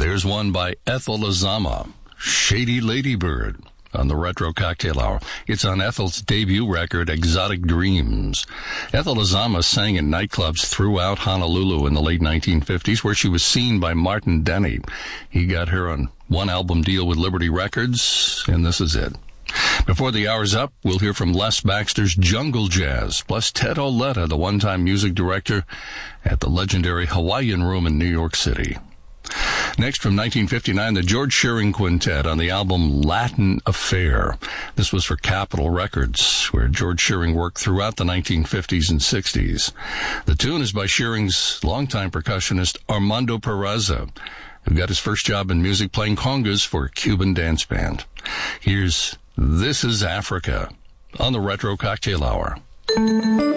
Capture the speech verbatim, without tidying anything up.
Here's one by Ethel Azama, Shady Ladybird, on the Retro Cocktail Hour. It's on Ethel's debut record, Exotic Dreams. Ethel Azama sang in nightclubs throughout Honolulu in the late nineteen fifties, where she was seen by Martin Denny. He got her on one album deal with Liberty Records, and this is it. Before the hour's up, we'll hear from Les Baxter's Jungle Jazz, plus Ted Oletta, the one-time music director at the legendary Hawaiian Room in New York City. Next, from nineteen fifty-nine, the George Shearing Quintet on the album Latin Affair. This was for Capitol Records, where George Shearing worked throughout the nineteen fifties and sixties. The tune is by Shearing's longtime percussionist Armando Peraza, who got his first job in music playing congas for a Cuban dance band. Here's This Is Africa on the Retro Cocktail Hour.